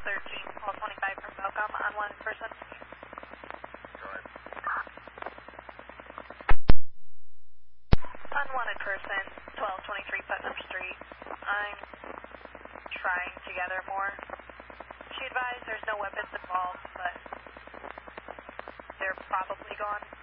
13, call 25 from Belcom, unwanted person. Unwanted person, 1223 Putnam Street. I'm trying to gather more. She advised there's no weapons involved, but they're probably gone.